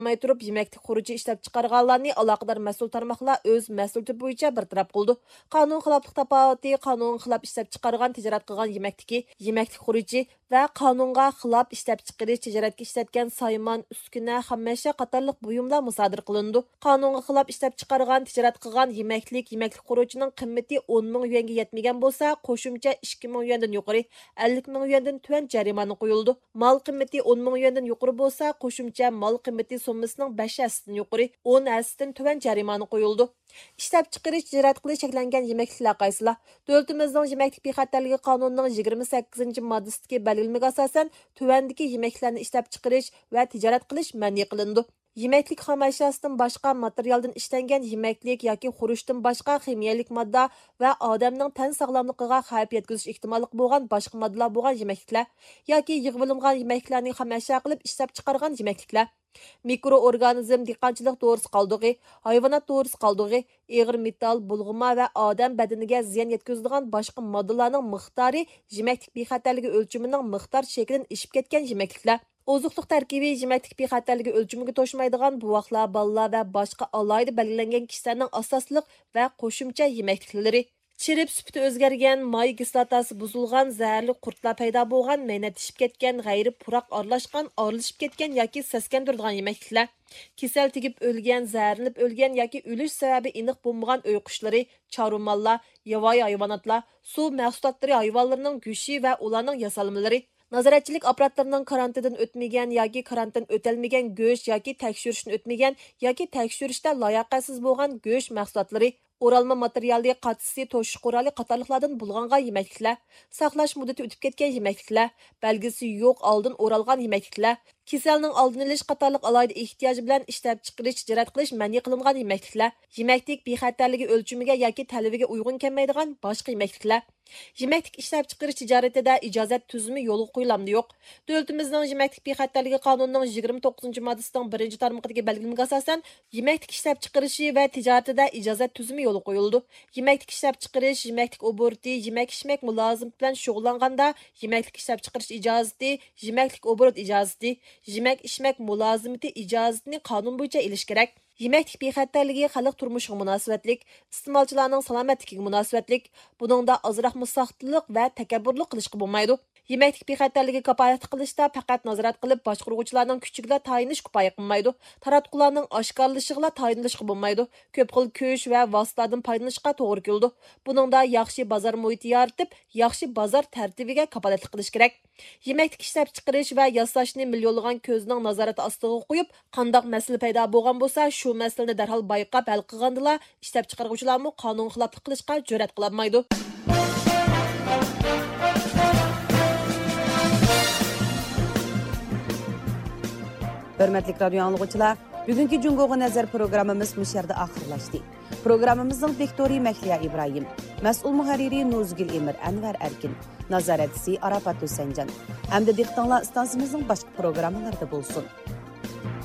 May turib yemaklik xuruji ishlab chiqarganlarni aloqador mas'ul tarmoqlar o'z mas'uliyati bo'yicha bartaraf qildi. Qonun xiloflik tafovati qonun xilof ishlab chiqargan tijorat qilgan yemaklik xuruji va qonunga xilof ishlab chiqarish tijoratga ishlatgan saymon, uskuna, xammasha qatorliq buyumlar musodir qilindi. Qonunga xilof ishlab chiqargan tijorat qilgan yemaklik xurujining qimmati 10 ming yuanga yetmagan bo'lsa, qo'shimcha 2 ming yuandan yuqori 50 ming yuandan tuvan jarimani qo'yildi. Mal qimmati 10 ming yuandan yuqori bo'lsa, qo'shimcha mal qimmati sommasining 5 asdan yuqori 10 asdan tuvan jarimani qo'yildi. İşləp çıxırış, ticaret qilish cheklangan yemekliklar qaysilar? Dövlətimizning yemaklik bexatarligi qonunining 28 moddasiga belgilanmaga asosan tuvandagi yemekliklarni ishlab chiqarish va tijorat qilish ma'ni qilindi. Yemaklik xom ashyosidan boshqa materialdan ishlangan yemaklik yoki xurishdan boshqa ximiyalik modda va odamning tan sog'lomligiga xavf yetkazish ehtimoli bo'lgan boshqa moddalar bo'lgan yemakliklar yoki yig'ib yemakliklarni xom ashyo qilib ishlab chiqargan yemakliklar. Mikroorganizm dehqonchilik to'g'risi qoldig'i, hayvonot to'g'risi qoldig'i, og'ir metall, bulg'uma va odam badaniga ziyon yetkazadigan boshqa moddalarning miqdori yemaklik bexatarligi o'lchamining miqdor shaklidan ishib ketgan yemakliklar. Ozuqliq tarkibi yemaklik bexatarligi o'lchamiga to'shmaydigan buvoqlar, ballar va boshqa alohida belgilangan kishilarning asosliq va qo'shimcha yemakliklari. Chirib süpütü o'zgargan, may kislotasi buzilgan, zaharli qurtlar paydo bo'lgan, maynatishib ketgan, g'ayri puraq aralashib ketgan yoki saskandiradigan yemakliklar. Kesel tegib o'lgan, zaharlanib o'lgan yoki o'lish sababi aniq bo'lmagan uy qushlari, chorvamallar, yovvoyi hayvonotlar, suv mahsulotlari hayvonlarning go'shti va ularning yasalmalari. Nazoratchilik apparatlarının karantindan o'tmagan yoki karantin o'talmagan go'sht yoki tekshirishdan o'tmagan yoki tekshirishda layoqatsiz bo'lgan go'sht mahsulotlari, o'ralma materiali, qatsisi, to'shiq quroli qatorliqlardan bulg'angan yemakliklar, saqlash muddati o'tib ketgan yemakliklar, belgisi yo'q oldin o'ralgan yemakliklar, kasalning oldini olish qatorliq alohida ehtiyoji bilan ishlab chiqarish, tijorat qilish ma'ni qilingan yemakliklar, yemaklik bexatarligi o'lchamiga yoki talabiga uyg'un kelmaydigan boshqa yemakliklar. Yemaklik ishlab chiqarish tijoratida ijozat tuzumi yo'lga qo'yilamdi yo'q. Davlatimizning yemaklik bexatarligi qonunining 29 moddasining 1-tarmoqiga belgilangan asosan yemaklik ishlab chiqarishi va tijoratida ijozat tuzumi yo'lga qo'yildi. Yemaklik ishlab chiqarish, yemaklik oborti, yemak-ichmak mulozimati bilan shug'ullanganda yemaklik ishlab chiqarish ijozati, yemaklik oborot ijozati, yemak-ichmak mulozimati ijozatini qonun bo'yicha olish kerak. Yemaklik bexatarligi xalq turmushiga munosabatlik, iste'molchilarning salomatligiga munosabatlik, buningda ozroq musaxtiliq va takabburlik qilishga bo'lmaydi. Yemaklik bexatarligi kafolat qilishda faqat nazorat qilib boshqaruvchilarning kuchiga tayinish kifoya qilmaydi. Taratqularning oshkorlashiga tayinlashga bo'lmaydi. Ko'p xil go'sht va vositalardan foydalanishga to'g'ri keldi. Buningda yaxshi bozor muhiti yaratib, yaxshi bozor tartibiga kafolat qilish kerak. Yemaklik ishlab chiqarish va yasashni millionlagan ko'zning nazorati ostiga qo'yib, qandoq masala paydo bo'lgan bo'lsa, shu masalani darhol bayqab hal qilgandilar, ishlab chiqaruvchilarmi qonun xiloflik qilishga jur'at qila olmaydi. Hörmətli radio anlıqçılar, bugünkü Cungoğu Nəzər proqramımız bu yerdə axırlaşdı. Proqramımızın diktori Məhliya İbrahim, məsul mühərriri Nuzgül Emir Ənvər Erkin, nazarətçisi Arafat Hüsəncan, həm də diqqətinizə stansiyamızın başqa proqramlarda bolsun.